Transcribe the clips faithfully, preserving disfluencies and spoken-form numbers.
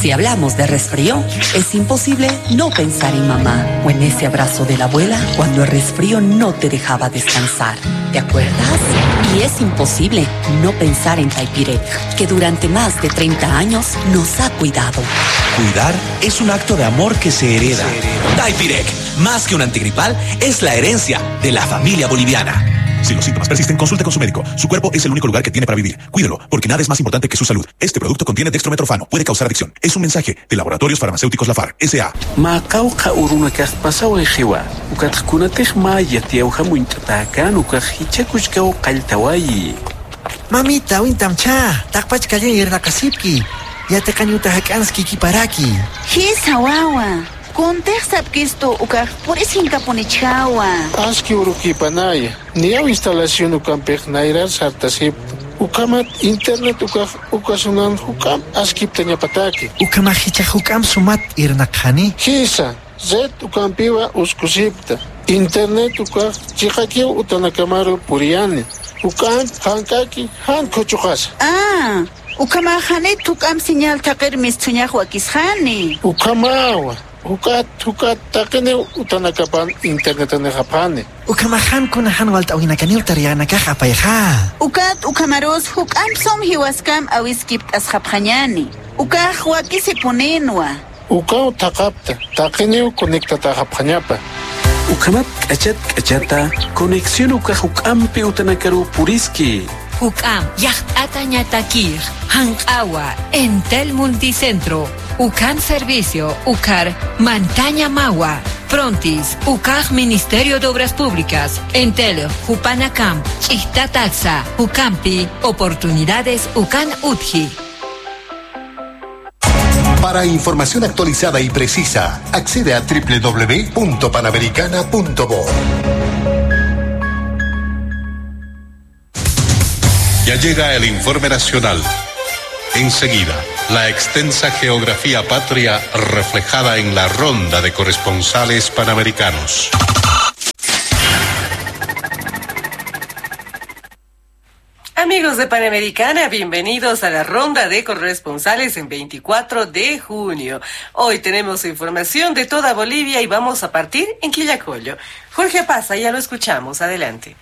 Si hablamos de resfrío, es imposible no pensar en mamá o en ese abrazo de la abuela cuando el resfrío no te dejaba descansar. ¿Te acuerdas? Y es imposible no pensar en Taipirec, que durante más de treinta años nos ha cuidado. Cuidar es un acto de amor que se hereda. Taipirec, más que un antigripal, es la herencia de la familia boliviana. Si los síntomas persisten, consulte con su médico. Su cuerpo es el único lugar que tiene para vivir. Cuídelo, porque nada es más importante que su salud. Este producto contiene dextrometorfano. Puede causar adicción. Es un mensaje de Laboratorios Farmacéuticos Lafar, S A Macauca urunacas pasao ejiwa. Ucatkunatej maya tiauja muintatacan ucajichacuchcao caltawayi. Mamita, wintamcha. Takpach kaya irnakasipki. Yate kanyuta hakanski kiparaki. Hisa wawa. Contextap que esto uka por eso incaponichawa. Aski uruki panaya. Ni au instalación ukampech nairar sartasip. Ukamat internet uka ukasunan hukam askip tanya pataki. Ukamahicha hukam sumat irnakhani. Hisa. Zet ukampiwa uskusipta. Internet uka chikakiu utanakamaru puriani. Ukam hankaki han kochukas. Ah. Ukamahane tukam señal takir mistuñahua kishani. Ukamawa. Hukat, hukat, takene utanakapan internet na Japane. Ukamahan kunahan walta awinakanil tariana kakapayha. Ukat ukamaros hukam som hiwaskam awiskipt as Japanyani. Ukah wakisipunenwa. Ukaw takapta, takene konektata Japanyapa. Ukamat kachat kachata, conexión ukah hukampi utanakaru puriski. Hukam, yacht atañatakir, Hankawa, Entel Multicentro, Ucan Servicio, Ucar, Montaña Magua, Frontis, Ucar Ministerio de Obras Públicas, Entel, Hupanacam, Chichtataxa, Ucampi, Oportunidades Ucan Utji. Para información actualizada y precisa, accede a doble u doble u doble u punto panamericana punto bo. Ya llega el informe nacional. Enseguida, la extensa geografía patria reflejada en la ronda de corresponsales panamericanos. Amigos de Panamericana, bienvenidos a la ronda de corresponsales en veinticuatro de junio. Hoy tenemos información de toda Bolivia y vamos a partir en Quillacollo. Jorge Paza, ya lo escuchamos. Adelante.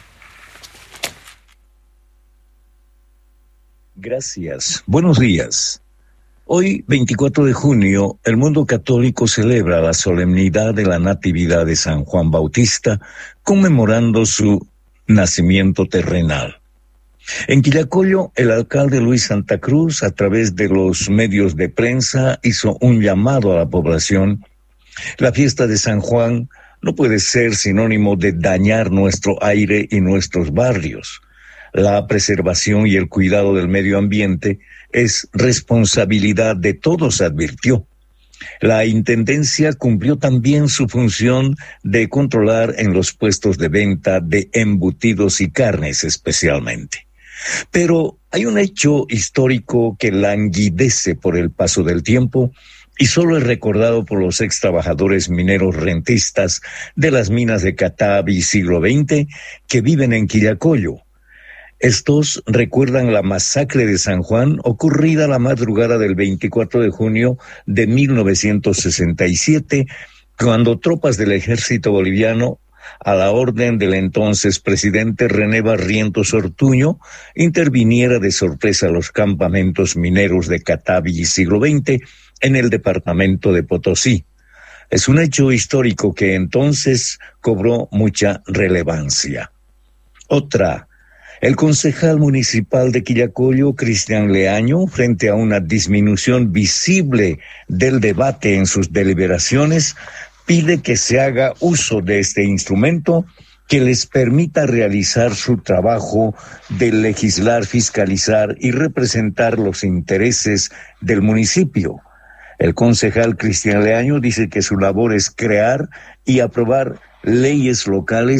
Gracias. Buenos días. Hoy, veinticuatro de junio, el mundo católico celebra la solemnidad de la Natividad de San Juan Bautista, conmemorando su nacimiento terrenal. En Quillacollo, el alcalde Luis Santa Cruz, a través de los medios de prensa, hizo un llamado a la población. La fiesta de San Juan no puede ser sinónimo de dañar nuestro aire y nuestros barrios. La preservación y el cuidado del medio ambiente es responsabilidad de todos, advirtió. La Intendencia cumplió también su función de controlar en los puestos de venta de embutidos y carnes especialmente. Pero hay un hecho histórico que languidece por el paso del tiempo y solo es recordado por los ex trabajadores mineros rentistas de las minas de Catavi siglo veinte que viven en Quillacollo. Estos recuerdan la masacre de San Juan ocurrida la madrugada del veinticuatro de junio de mil novecientos sesenta y siete, cuando tropas del ejército boliviano, a la orden del entonces presidente René Barrientos Ortuño, interviniera de sorpresa a los campamentos mineros de Catavi siglo veinte en el departamento de Potosí. Es un hecho histórico que entonces cobró mucha relevancia. Otra. El concejal municipal de Quillacollo, Cristian Leaño, frente a una disminución visible del debate en sus deliberaciones, pide que se haga uso de este instrumento que les permita realizar su trabajo de legislar, fiscalizar y representar los intereses del municipio. El concejal Cristian Leaño dice que su labor es crear y aprobar leyes locales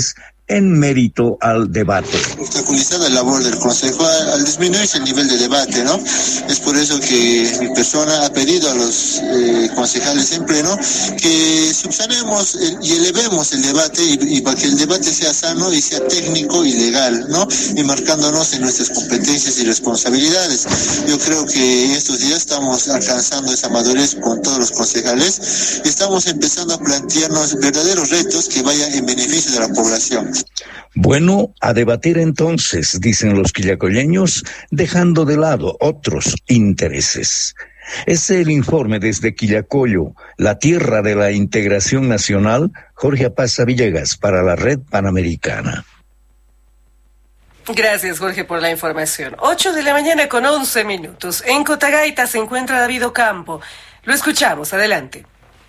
en mérito al debate. Obstaculizada la labor del Consejo al, al disminuirse el nivel de debate, ¿no? Es por eso que mi persona ha pedido a los eh, concejales en pleno que subsanemos el, y elevemos el debate y, y para que el debate sea sano y sea técnico y legal, ¿no? Y marcándonos en nuestras competencias y responsabilidades. Yo creo que en estos días estamos alcanzando esa madurez con todos los concejales y estamos empezando a plantearnos verdaderos retos que vayan en beneficio de la población. Bueno, a debatir entonces, dicen los quillacolleños, dejando de lado otros intereses. Es el informe desde Quillacollo, la tierra de la integración nacional, Jorge Apaza Villegas, para la Red Panamericana. Gracias, Jorge, por la información. Ocho de la mañana con once minutos. En Cotagaita se encuentra David Ocampo. Lo escuchamos, adelante.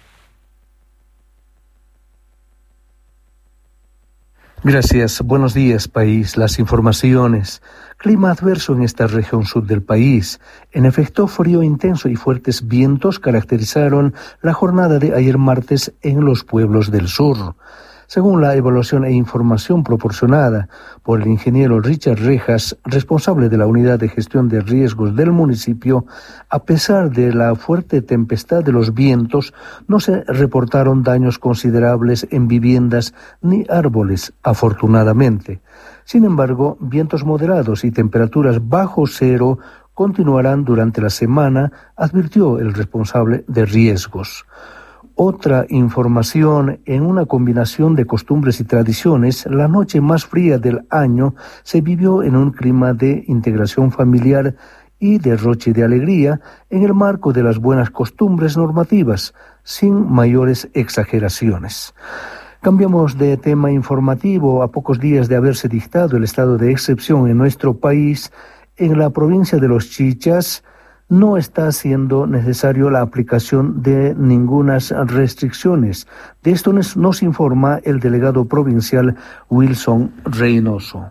Gracias. Buenos días, país. Las informaciones. Clima adverso en esta región sur del país. En efecto, frío intenso y fuertes vientos caracterizaron la jornada de ayer martes en los pueblos del sur. Según la evaluación e información proporcionada por el ingeniero Richard Rejas, responsable de la Unidad de Gestión de Riesgos del municipio, a pesar de la fuerte tempestad de los vientos, no se reportaron daños considerables en viviendas ni árboles, afortunadamente. Sin embargo, vientos moderados y temperaturas bajo cero continuarán durante la semana, advirtió el responsable de riesgos. Otra información, en una combinación de costumbres y tradiciones, la noche más fría del año se vivió en un clima de integración familiar y derroche de alegría en el marco de las buenas costumbres normativas, sin mayores exageraciones. Cambiamos de tema informativo. A pocos días de haberse dictado el estado de excepción en nuestro país, en la provincia de Los Chichas, no está siendo necesario la aplicación de ninguna restricciones. De esto nos, nos informa el delegado provincial Wilson Reynoso.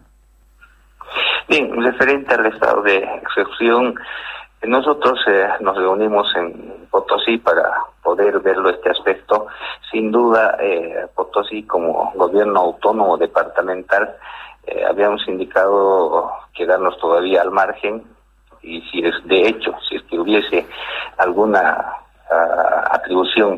Bien, referente al estado de excepción, nosotros eh, nos reunimos en Potosí para poder verlo este aspecto. Sin duda, eh, Potosí como gobierno autónomo departamental eh, habíamos indicado quedarnos todavía al margen. Y si es de hecho, si es que hubiese alguna uh, atribución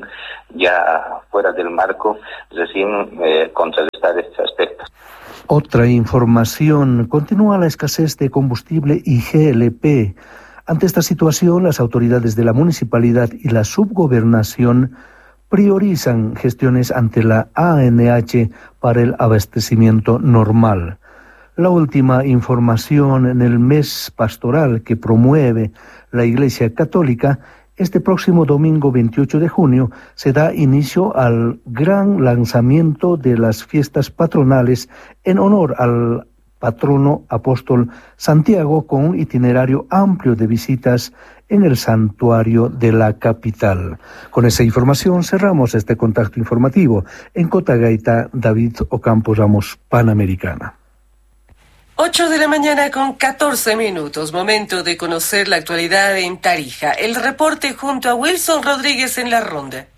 ya fuera del marco, recién eh, contrarrestar este aspecto. Otra información, continúa la escasez de combustible y G L P. Ante esta situación, las autoridades de la municipalidad y la subgobernación priorizan gestiones ante la A N H para el abastecimiento normal. La última información, en el mes pastoral que promueve la Iglesia Católica, este próximo domingo veintiocho de junio se da inicio al gran lanzamiento de las fiestas patronales en honor al patrono apóstol Santiago, con un itinerario amplio de visitas en el santuario de la capital. Con esa información cerramos este contacto informativo. En Cotagaita, David Ocampo Ramos, Panamericana. Ocho de la mañana con catorce minutos, momento de conocer la actualidad en Tarija. El reporte junto a Wilson Rodríguez en la ronda.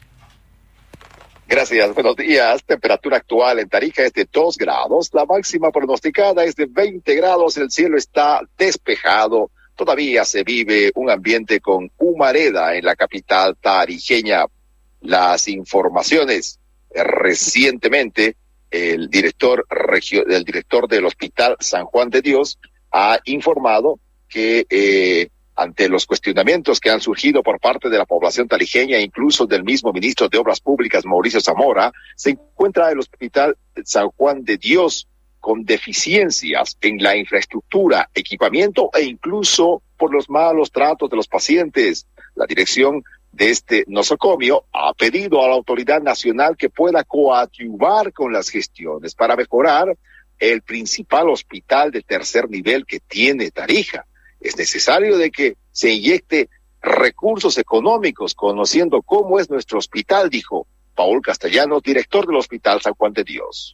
Gracias, buenos días. Temperatura actual en Tarija es de dos grados, la máxima pronosticada es de veinte grados, el cielo está despejado. Todavía se vive un ambiente con humareda en la capital tarijeña. Las informaciones recientemente. El director regio, el director del Hospital San Juan de Dios ha informado que eh, ante los cuestionamientos que han surgido por parte de la población tarijeña, incluso del mismo ministro de Obras Públicas, Mauricio Zamora, se encuentra el Hospital San Juan de Dios con deficiencias en la infraestructura, equipamiento e incluso por los malos tratos de los pacientes. La dirección de este nosocomio ha pedido a la autoridad nacional que pueda coadyuvar con las gestiones para mejorar el principal hospital de tercer nivel que tiene Tarija. Es necesario de que se inyecte recursos económicos, conociendo cómo es nuestro hospital, dijo Paul Castellanos, director del Hospital San Juan de Dios.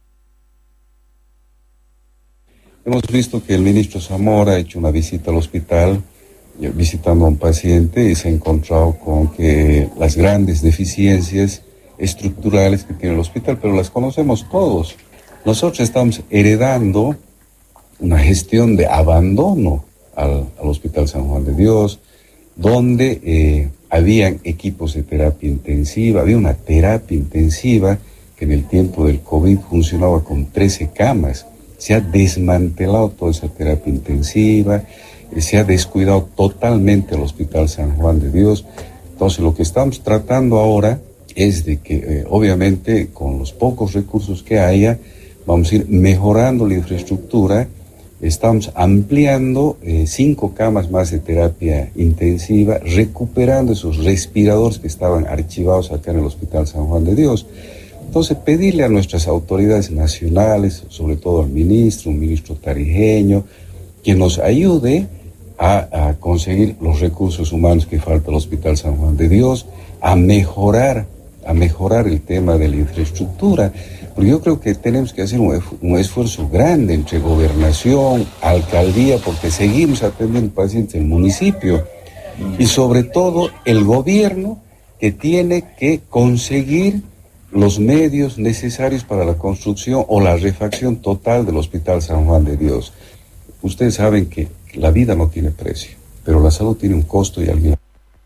Hemos visto que el ministro Zamora ha hecho una visita al hospital, visitando a un paciente, y se ha encontrado con que las grandes deficiencias estructurales que tiene el hospital, pero las conocemos todos. nosotros estamos heredando una gestión de abandono al, al Hospital San Juan de Dios, donde eh, habían equipos de terapia intensiva, había una terapia intensiva que en el tiempo del COVID funcionaba con trece camas. Se ha desmantelado toda esa terapia intensiva, eh, se ha descuidado totalmente el Hospital San Juan de Dios. Entonces lo que estamos tratando ahora es de que eh, obviamente con los pocos recursos que haya, vamos a ir mejorando la infraestructura. Estamos ampliando eh, cinco camas más de terapia intensiva, recuperando esos respiradores que estaban archivados acá en el Hospital San Juan de Dios. Entonces, pedirle a nuestras autoridades nacionales, sobre todo al ministro, un ministro tarijeño, que nos ayude a, a conseguir los recursos humanos que falta al Hospital San Juan de Dios, a mejorar, a mejorar el tema de la infraestructura. Porque yo creo que tenemos que hacer un, un esfuerzo grande entre gobernación, alcaldía, porque seguimos atendiendo pacientes del municipio. Y sobre todo el gobierno, que tiene que conseguir los medios necesarios para la construcción o la refacción total del Hospital San Juan de Dios. Ustedes saben que la vida no tiene precio, pero la salud tiene un costo y alguien...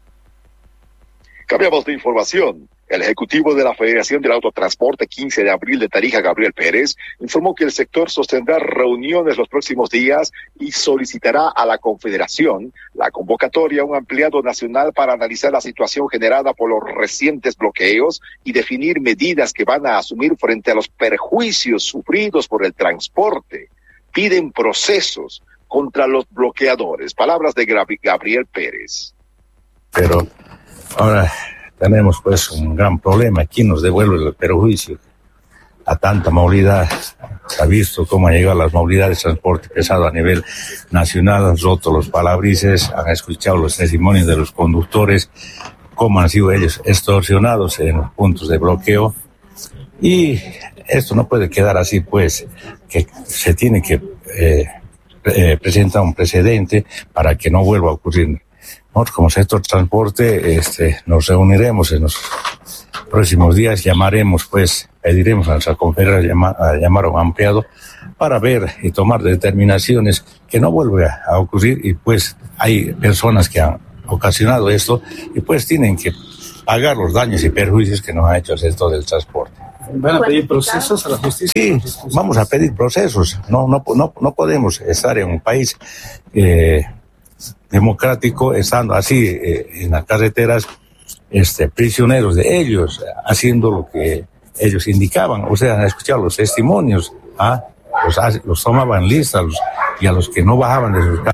Cambiamos de información. El ejecutivo de la Federación del Autotransporte quince de abril de Tarija, Gabriel Pérez, informó que el sector sostendrá reuniones los próximos días y solicitará a la Confederación la convocatoria a un ampliado nacional para analizar la situación generada por los recientes bloqueos y definir medidas que van a asumir frente a los perjuicios sufridos por el transporte. Piden procesos contra los bloqueadores. Palabras de Gabriel Pérez. Pero ahora tenemos pues un gran problema. ¿Quién nos devuelve el perjuicio a tanta movilidad? Se ha visto cómo han llegado las movilidades de transporte pesado a nivel nacional, han roto los palabrices, han escuchado los testimonios de los conductores, cómo han sido ellos extorsionados en los puntos de bloqueo. Y esto no puede quedar así, pues, que se tiene que eh, eh, presentar un precedente para que no vuelva a ocurrir. Nosotros como sector transporte este, nos reuniremos en los próximos días, llamaremos pues, pediremos a nuestra conferencia llama, a llamar a un ampliado para ver y tomar determinaciones que no vuelva a ocurrir, y pues hay personas que han ocasionado esto y pues tienen que pagar los daños y perjuicios que nos ha hecho el sector del transporte. ¿Van a pedir procesos a la justicia? Sí, vamos a pedir procesos. No, no, no, no podemos estar en un país eh, democrático estando así eh, en las carreteras, este, prisioneros de ellos, haciendo lo que ellos indicaban. Ustedes han escuchado los testimonios, ¿ah? los, los tomaban listas los, y a los que no bajaban de sus casas.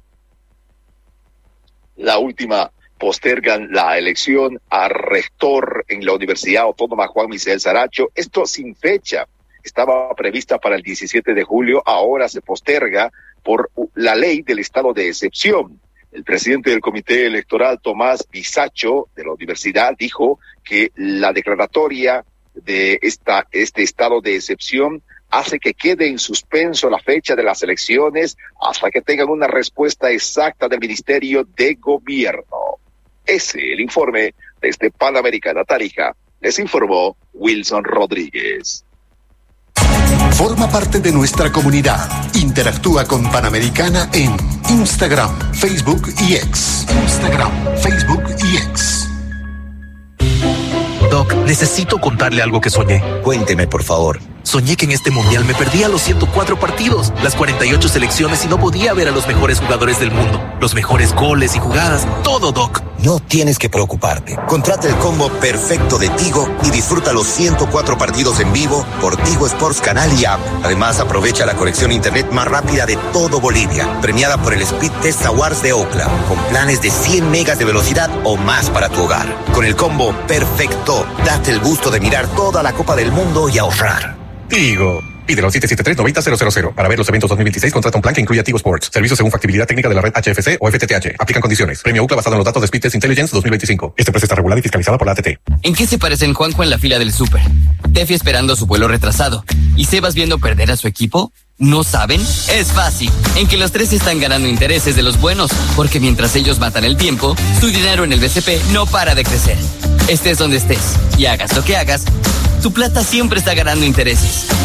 La última, postergan la elección a rector en la Universidad Autónoma Juan Misael Saracho, esto sin fecha. Estaba prevista para el diecisiete de julio, ahora se posterga por la ley del estado de excepción. El presidente del comité electoral, Tomás Bisacho, de la universidad, dijo que la declaratoria de esta, este estado de excepción hace que quede en suspenso la fecha de las elecciones hasta que tengan una respuesta exacta del Ministerio de Gobierno. Ese es el informe desde Panamericana Tarija. Les informó Wilson Rodríguez. Forma parte de nuestra comunidad. Interactúa con Panamericana en Instagram, Facebook y X. Instagram, Facebook y X. Doc, necesito contarle algo que soñé. Cuénteme, por favor. Soñé que en este mundial me perdía los ciento cuatro partidos, las cuarenta y ocho selecciones y no podía ver a los mejores jugadores del mundo, los mejores goles y jugadas, todo, Doc. No tienes que preocuparte. Contrata el combo perfecto de Tigo y disfruta los ciento cuatro partidos en vivo por Tigo Sports Canal y App. Además, aprovecha la conexión a internet más rápida de todo Bolivia, premiada por el Speed Test Awards de Ookla, con planes de cien megas de velocidad o más para tu hogar. Con el combo perfecto, date el gusto de mirar toda la Copa del Mundo y ahorrar. Tigo. Pídelo al siete siete tres, nueve cero cero cero. Para ver los eventos dos mil veintiséis, contrata un plan que incluya Tigo Sports. Servicios según factibilidad técnica de la red H F C o F T T H. Aplican condiciones. Premio Ookla basado en los datos de Speed Test Intelligence dos mil veinticinco. Esta empresa está regulada y fiscalizada por la A T T. ¿En qué se parecen Juanjo en la fila del súper, Tefi esperando su vuelo retrasado y Sebas viendo perder a su equipo? ¿No saben? Es fácil. En que los tres están ganando intereses de los buenos, porque mientras ellos matan el tiempo, su dinero en el B C P no para de crecer. Estés donde estés y hagas lo que hagas, tu plata siempre está ganando intereses.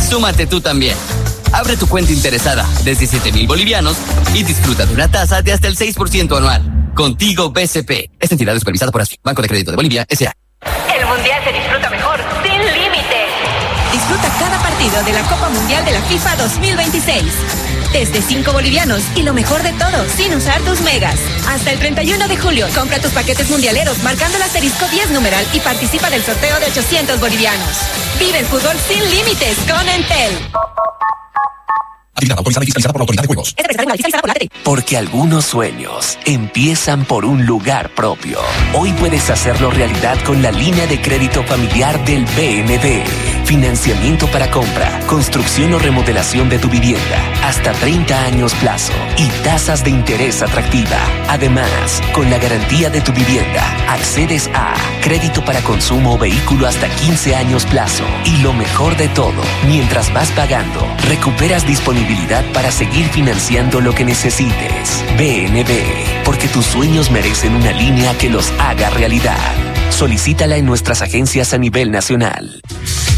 súmate tú también. Abre tu cuenta interesada desde siete mil bolivianos y disfruta de una tasa de hasta el seis por ciento anual. Contigo B C P. Esta entidad es supervisada por ASFI, Banco de Crédito de Bolivia, S A El Mundial se disfruta mejor, sin límites. Disfruta cada partido de la Copa Mundial de la FIFA dos mil veintiséis. Desde cinco bolivianos y lo mejor de todo, sin usar tus megas. Hasta el treinta y uno de julio, compra tus paquetes mundialeros marcando el asterisco diez numeral y participa del sorteo de ochocientos bolivianos. Vive el fútbol sin límites con Entel. Actividad autorizada y fiscalizada por la Autoridad de Juegos. Porque algunos sueños empiezan por un lugar propio. Hoy puedes hacerlo realidad con la línea de crédito familiar del B M W. Financiamiento para compra, construcción o remodelación de tu vivienda, hasta treinta años plazo y tasas de interés atractiva. Además, con la garantía de tu vivienda, accedes a crédito para consumo o vehículo hasta quince años plazo. Y lo mejor de todo, mientras vas pagando, recuperas disponibilidad para seguir financiando lo que necesites. B M W, porque tus sueños merecen una línea que los haga realidad. Solicítala en nuestras agencias a nivel nacional.